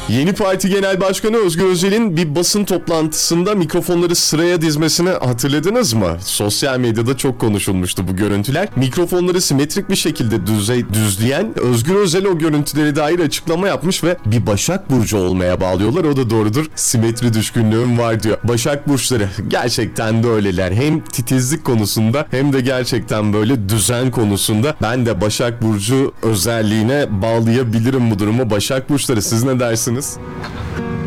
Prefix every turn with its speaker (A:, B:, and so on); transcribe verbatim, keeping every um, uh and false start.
A: Yeni Parti Genel Başkanı Özgür Özel'in bir basın toplantısında mikrofonları sıraya dizmesini hatırladınız mı? Sosyal medyada çok konuşulmuştu bu görüntüler. Mikrofonları simetrik bir şekilde düzey, düzleyen Özgür Özel o görüntülere dair açıklama yapmış ve bir Başak Burcu olmaya bağlıyorlar. O da doğrudur. Simetri düşkünlüğüm var diyor. Başak Burçları gerçekten de öyleler. Hem titizlik konusunda hem de gerçekten böyle düzen konusunda. Ben de Başak Burcu özelliğine bağlayabilirim bu durumu. Başak Burçları, siz ne dersiniz?